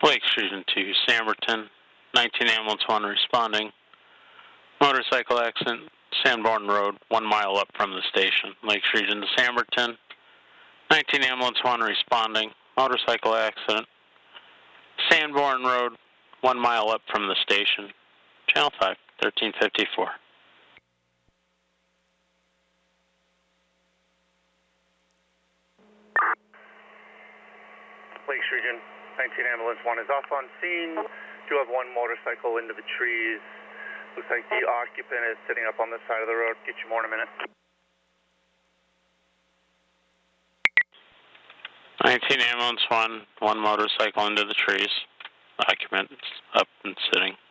Lakes Region 2, Samberton, 19 Ambulance 1 responding. Motorcycle accident, Sanborn Road, 1 mile up from the station. Lakes Region to Samberton, 19 Ambulance 1 responding. Motorcycle accident, Sanborn Road, 1 mile up from the station. Channel 5, 1354. Lakes Region, 19 Ambulance 1 is off on scene. Do have one motorcycle into the trees. Looks like the occupant is sitting up on the side of the road. Get you more in a minute. 19 Ambulance 1, one motorcycle into the trees. Occupant up and sitting.